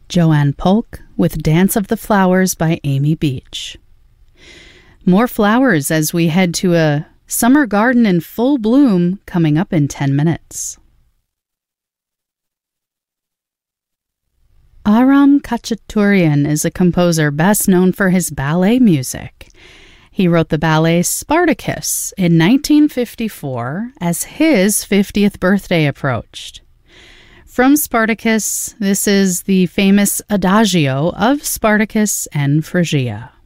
Joanne Polk with Dance of the Flowers by Amy Beach. More flowers as we head to a summer garden in full bloom coming up in 10 minutes. Aram Khachaturian is a composer best known for his ballet music. He wrote the ballet Spartacus in 1954 as his 50th birthday approached. From Spartacus, this is the famous Adagio of Spartacus and Phrygia.